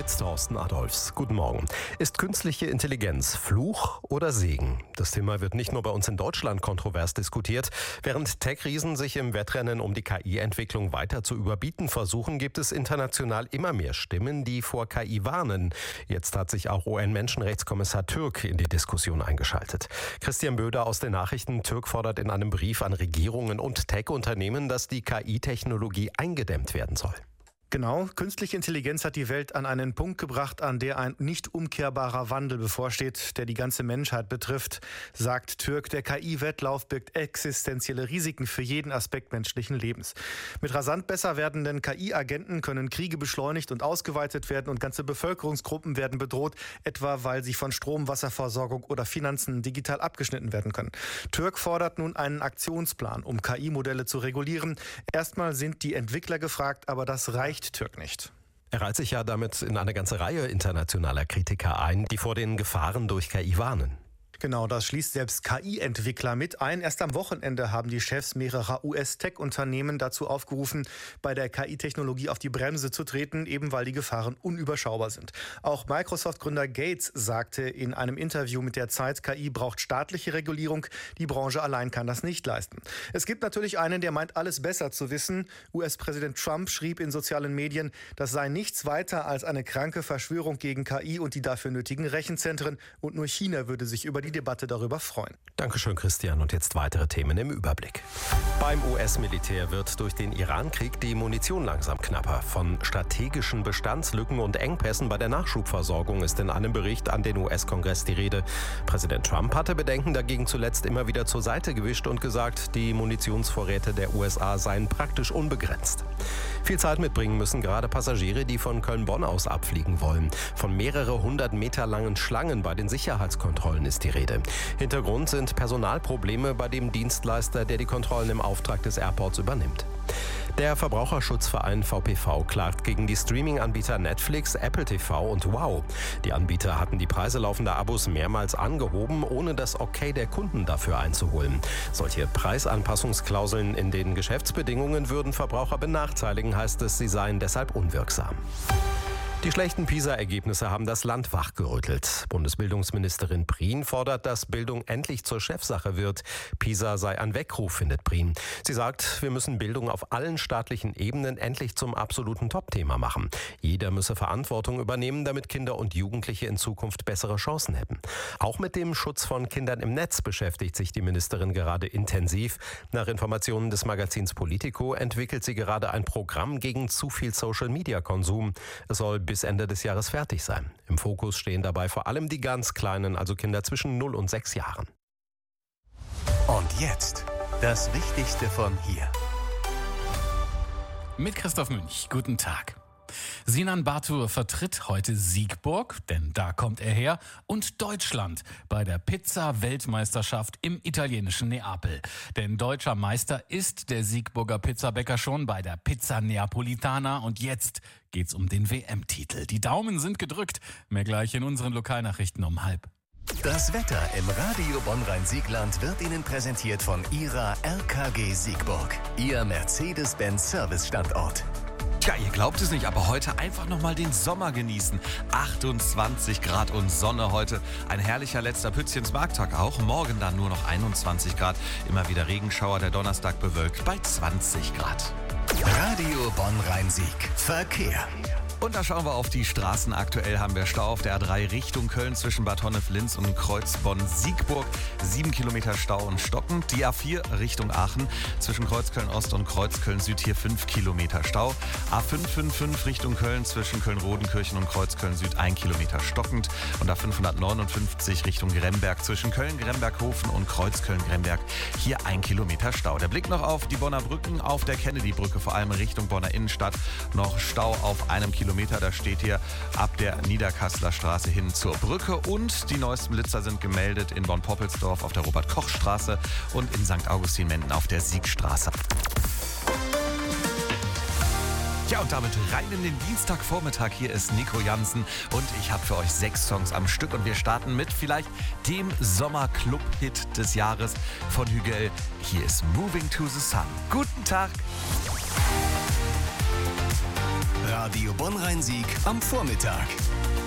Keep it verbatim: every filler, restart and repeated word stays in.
mit Thorsten Adolphs. Guten Morgen. Ist künstliche Intelligenz Fluch oder Segen? Das Thema wird nicht nur bei uns in Deutschland kontrovers diskutiert. Während Tech-Riesen sich im Wettrennen um die K I-Entwicklung weiter zu überbieten versuchen, gibt es international immer mehr Stimmen, die vor K I warnen. Jetzt hat sich auch U N-Menschenrechtskommissar Türk in die Diskussion eingeschaltet. Christian Böder aus den Nachrichten. Türk fordert in einem Brief an Regierungen und Tech-Unternehmen, dass die K I-Technologie eingedämmt werden soll. Genau, künstliche Intelligenz hat die Welt an einen Punkt gebracht, an der ein nicht umkehrbarer Wandel bevorsteht, der die ganze Menschheit betrifft, sagt Türk. Der K I-Wettlauf birgt existenzielle Risiken für jeden Aspekt menschlichen Lebens. Mit rasant besser werdenden K I-Agenten können Kriege beschleunigt und ausgeweitet werden und ganze Bevölkerungsgruppen werden bedroht, etwa weil sie von Strom, Wasserversorgung oder Finanzen digital abgeschnitten werden können. Türk fordert nun einen Aktionsplan, um K I-Modelle zu regulieren. Erstmal sind die Entwickler gefragt, aber das reicht Türk nicht. Er reiht sich ja damit in eine ganze Reihe internationaler Kritiker ein, die vor den Gefahren durch K I warnen. Genau, das schließt selbst K I-Entwickler mit ein. Erst am Wochenende haben die Chefs mehrerer U S-Tech-Unternehmen dazu aufgerufen, bei der K I-Technologie auf die Bremse zu treten, eben weil die Gefahren unüberschaubar sind. Auch Microsoft-Gründer Gates sagte in einem Interview mit der Zeit, K I braucht staatliche Regulierung, die Branche allein kann das nicht leisten. Es gibt natürlich einen, der meint, alles besser zu wissen. U S-Präsident Trump schrieb in sozialen Medien, das sei nichts weiter als eine kranke Verschwörung gegen K I und die dafür nötigen Rechenzentren, und nur China würde sich über die Debatte darüber freuen. Dankeschön, Christian. Und jetzt weitere Themen im Überblick. Beim U S-Militär wird durch den Iran-Krieg die Munition langsam knapper. Von strategischen Bestandslücken und Engpässen bei der Nachschubversorgung ist in einem Bericht an den U S-Kongress die Rede. Präsident Trump hatte Bedenken dagegen zuletzt immer wieder zur Seite gewischt und gesagt, die Munitionsvorräte der U S A seien praktisch unbegrenzt. Viel Zeit mitbringen müssen gerade Passagiere, die von Köln-Bonn aus abfliegen wollen. Von mehrere hundert Meter langen Schlangen bei den Sicherheitskontrollen ist die Rede. Hintergrund sind Personalprobleme bei dem Dienstleister, der die Kontrollen im Auftrag des Airports übernimmt. Der Verbraucherschutzverein V P V klagt gegen die Streaming-Anbieter Netflix, Apple T V und Wow. Die Anbieter hatten die Preise laufender Abos mehrmals angehoben, ohne das Okay der Kunden dafür einzuholen. Solche Preisanpassungsklauseln in den Geschäftsbedingungen würden Verbraucher benachteiligen, heißt es, sie seien deshalb unwirksam. Die schlechten PISA-Ergebnisse haben das Land wachgerüttelt. Bundesbildungsministerin Prien fordert, dass Bildung endlich zur Chefsache wird. PISA sei ein Weckruf, findet Prien. Sie sagt, wir müssen Bildung auf allen staatlichen Ebenen endlich zum absoluten Topthema machen. Jeder müsse Verantwortung übernehmen, damit Kinder und Jugendliche in Zukunft bessere Chancen hätten. Auch mit dem Schutz von Kindern im Netz beschäftigt sich die Ministerin gerade intensiv. Nach Informationen des Magazins Politico entwickelt sie gerade ein Programm gegen zu viel Social-Media-Konsum. Es soll bis Ende des Jahres fertig sein. Im Fokus stehen dabei vor allem die ganz Kleinen, also Kinder zwischen null und sechs Jahren. Und jetzt das Wichtigste von hier. Mit Christoph Münch. Guten Tag. Sinan Batur vertritt heute Siegburg, denn da kommt er her, und Deutschland bei der Pizza-Weltmeisterschaft im italienischen Neapel. Denn deutscher Meister ist der Siegburger Pizzabäcker schon bei der Pizza Neapolitana, und jetzt geht's um den W M-Titel. Die Daumen sind gedrückt. Mehr gleich in unseren Lokalnachrichten um halb. Das Wetter im Radio Bonn-Rhein-Siegland wird Ihnen präsentiert von Ihrer R K G Siegburg, Ihr Mercedes-Benz-Service-Standort. Tja, ihr glaubt es nicht, aber heute einfach nochmal den Sommer genießen. achtundzwanzig Grad und Sonne heute. Ein herrlicher letzter Pützchens-Markttag auch. Morgen dann nur noch einundzwanzig Grad. Immer wieder Regenschauer, der Donnerstag bewölkt bei zwanzig Grad. Radio Bonn-Rhein-Sieg. Verkehr. Und da schauen wir auf die Straßen. Aktuell haben wir Stau auf der A drei Richtung Köln zwischen Bad Honnef-Linz und Kreuzbonn-Siegburg. Sieben Kilometer Stau und stockend. Die A vier Richtung Aachen zwischen Kreuzköln-Ost und Kreuzköln-Süd hier fünf Kilometer Stau. A fünf fünf fünf Richtung Köln zwischen Köln-Rodenkirchen und Kreuzköln-Süd ein Kilometer stockend. Und A fünfhundertneunundfünfzig Richtung Gremberg zwischen Köln-Gremberghofen und Kreuzköln-Gremberg hier ein Kilometer Stau. Der Blick noch auf die Bonner Brücken, auf der Kennedy-Brücke, vor allem Richtung Bonner Innenstadt. Noch Stau auf einem Kilometer. Da steht hier ab der Niederkasseler Straße hin zur Brücke. Und die neuesten Blitzer sind gemeldet in Bonn-Poppelsdorf auf der Robert-Koch-Straße und in Sankt Augustin-Menden auf der Siegstraße. Ja, und damit rein in den Dienstagvormittag. Hier ist Nico Jansen und ich habe für euch sechs Songs am Stück. Und wir starten mit vielleicht dem Sommerclub-Hit des Jahres von Hügel. Hier ist Moving to the Sun. Guten Tag! Radio Radio Bonn-Rhein-Sieg am Vormittag.